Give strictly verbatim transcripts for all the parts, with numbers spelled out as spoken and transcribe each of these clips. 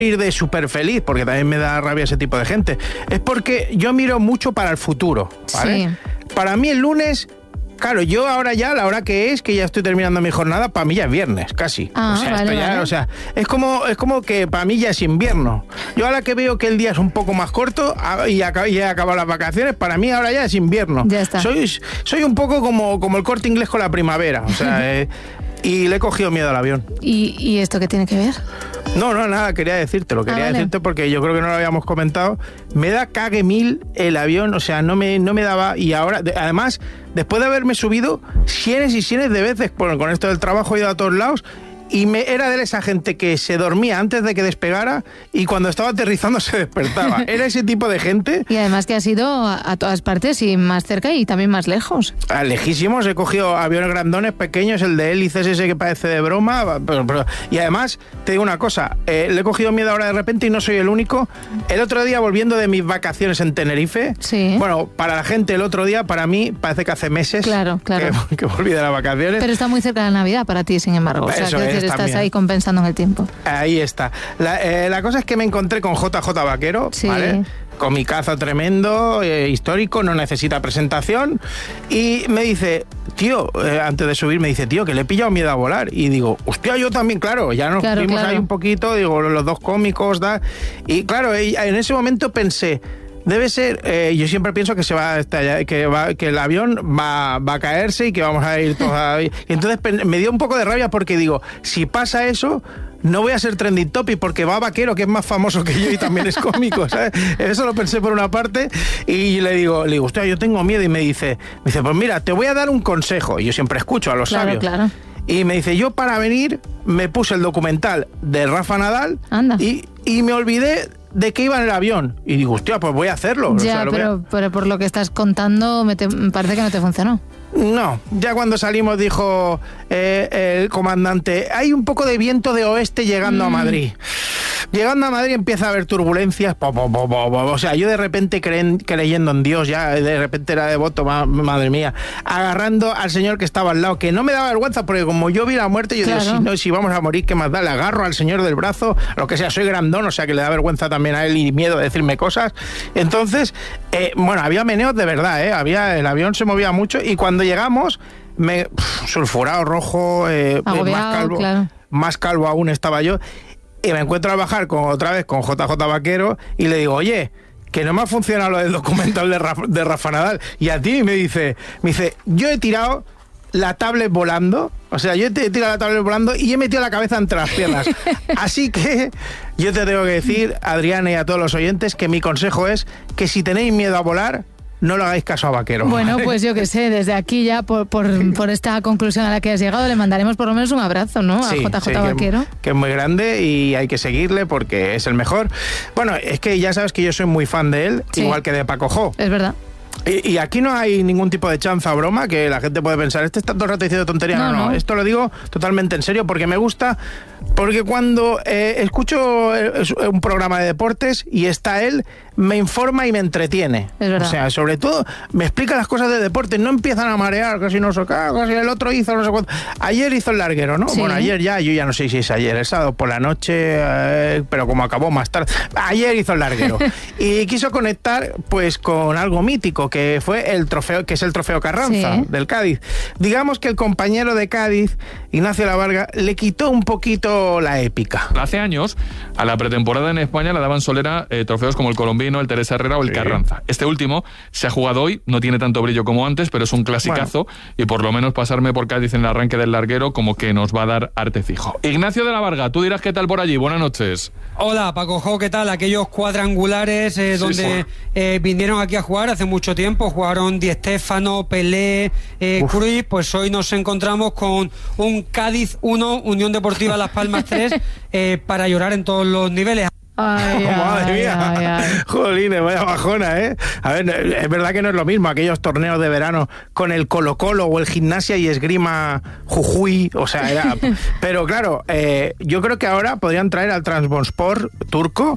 ir de súper feliz, porque también me da rabia ese tipo de gente. Es porque yo miro mucho para el futuro, ¿vale? Sí. Para mí el lunes... Claro, yo ahora ya, la hora que es, que ya estoy terminando mi jornada, para mí ya es viernes, casi. Ah, o sea, vale, esto ya, vale. o sea, es como, es como que para mí ya es invierno. Yo ahora que veo que el día es un poco más corto a- y acab- y he acabado las vacaciones, para mí ahora ya es invierno. Ya está. Soy, soy un poco como, como el Corte Inglés con la primavera, o sea, eh, y le he cogido miedo al avión. ¿Y, ¿Y esto qué tiene que ver? No, no, nada, quería decírtelo, quería Ah, vale. decirte porque yo creo que no lo habíamos comentado. Me da cague mil el avión, o sea, no me, no me daba, y ahora, de- además, después de haberme subido cientos y cientos de veces, bueno, con esto del trabajo he ido a todos lados, y me era de esa gente que se dormía antes de que despegara y cuando estaba aterrizando se despertaba. Era ese tipo de gente. Y además que has ido a, a todas partes y más cerca y también más lejos. Ah, lejísimos, he cogido aviones grandones, pequeños, el de hélices ese que parece de broma, pero- pero- y además, te digo una cosa, eh, le he cogido miedo ahora de repente y no soy el único. El otro día, volviendo de mis vacaciones en Tenerife, Sí. bueno, para la gente el otro día, para mí, parece que hace meses Claro, claro. Que, que volví de las vacaciones. Pero está muy cerca de la Navidad para ti, sin embargo. O sea, Eso quiero es, decir, estás también. ahí compensando en el tiempo. Ahí está. La, eh, la cosa es que me encontré con J J Vaquero, Sí. ¿vale? Con mi caza tremendo, eh, histórico, no necesita presentación. Y me dice, tío, eh, antes de subir, me dice, tío, que le he pillado miedo a volar. Y digo, hostia, yo también, claro, ya nos Claro, vimos claro. ahí un poquito, digo, los dos cómicos, da. Y claro, eh, en ese momento pensé, debe ser, eh, yo siempre pienso que se va a estallar, que va, que el avión va, va a caerse y que vamos a ir todos a... Y entonces pen- me dio un poco de rabia porque digo, si pasa eso, no voy a ser trending topic porque va Vaquero, que es más famoso que yo y también es cómico, ¿sabes? Eso lo pensé por una parte y le digo, le digo, hostia, yo tengo miedo, y me dice, me dice, pues mira, te voy a dar un consejo. Y yo siempre escucho a los Claro, sabios. claro. Y me dice, yo para venir me puse el documental de Rafa Nadal Anda. y, y me olvidé de que iba en el avión. Y digo, hostia, pues voy a hacerlo. O Ya, sea, lo voy a- pero, pero por lo que estás contando me, te- me parece que no te funcionó. No, ya cuando salimos dijo eh, el comandante, hay un poco de viento de oeste llegando Mm. a Madrid. Llegando a Madrid empieza a haber turbulencias, po, po, po, po, po. O sea, yo de repente creen, creyendo en Dios, ya de repente era devoto, ma- madre mía, agarrando al señor que estaba al lado, que no me daba vergüenza, porque como yo vi la muerte, yo Claro. digo, si, no, si vamos a morir, ¿qué más da? Le agarro al señor del brazo, lo que sea, soy grandón, o sea que le da vergüenza también a él y miedo de decirme cosas. Entonces, eh, bueno, había meneos de verdad, ¿eh? Había, el avión se movía mucho y cuando llegamos, me pff, sulfurado, rojo, eh, Agobiado, más calvo, claro. más calvo aún estaba yo. Y me encuentro al bajar con, otra vez con J J Vaquero y le digo, oye, que no me ha funcionado lo del documental de Rafa, de Rafa Nadal. Y a ti me dice, me dice, yo he tirado la tablet volando, o sea, yo he tirado la tablet volando y he metido la cabeza entre las piernas. Así que yo te tengo que decir, Adriana y a todos los oyentes, que mi consejo es que si tenéis miedo a volar, no le hagáis caso a Vaquero. Bueno, pues yo qué sé, desde aquí ya por, por, por esta conclusión a la que has llegado le mandaremos por lo menos un abrazo, ¿no? A Sí, J J sí, que- Vaquero. Que, es muy grande y hay que seguirle porque es el mejor. Bueno, es que ya sabes que yo soy muy fan de él, Sí. igual que de Paco Jo. Es verdad. Y, y aquí no hay ningún tipo de chanza o broma que la gente puede pensar, este está todo el rato diciendo tontería. No, No, no, no. esto lo digo totalmente en serio porque me gusta, porque cuando eh, escucho eh, un programa de deportes y está él, me informa y me entretiene. Es verdad. O sea, sobre todo me explica las cosas de deporte, no empiezan a marear, que si no sé qué, que si el otro hizo no sé cuánto. Ayer hizo el larguero, ¿no? Sí. Bueno, ayer ya, yo ya no sé si es ayer, el sábado por la noche, eh, pero como acabó más tarde. Ayer hizo el larguero. Y quiso conectar pues con algo mítico, que fue el trofeo, que es el trofeo Carranza, Sí. del Cádiz. Digamos que el compañero de Cádiz, Ignacio Lavarga, le quitó un poquito la épica. Hace años, a la pretemporada en España le daban solera eh, trofeos como el colombino, el Teresa Herrera o el Sí. Carranza. Este último se ha jugado hoy, no tiene tanto brillo como antes, pero es un clasicazo y por lo menos pasarme por Cádiz en el arranque del larguero como que nos va a dar arte fijo. Ignacio de la Varga, tú dirás qué tal por allí. Buenas noches. Hola, Paco Jo, ¿qué tal? Aquellos cuadrangulares eh, Sí, donde sí. eh, vinieron aquí a jugar hace mucho tiempo, jugaron Di Stéfano, Pelé, eh, Cruyff, pues hoy nos encontramos con un Cádiz uno, Unión Deportiva Las Palmas tres, eh, para llorar en todos los niveles. Ay, Madre ay, mía, ay, ay. jolines, vaya bajona, ¿eh? A ver, es verdad que no es lo mismo aquellos torneos de verano con el Colo-Colo o el Gimnasia y Esgrima Jujuy, o sea, era... Pero claro, eh, yo creo que ahora podrían traer al Trabzonspor turco,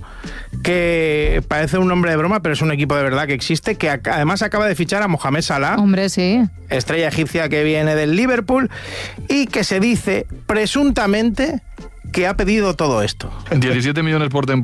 que parece un nombre de broma, pero es un equipo de verdad que existe, que ac- además acaba de fichar a Mohamed Salah, Hombre, sí. estrella egipcia que viene del Liverpool, y que se dice presuntamente que ha pedido todo esto. diecisiete millones por temporada.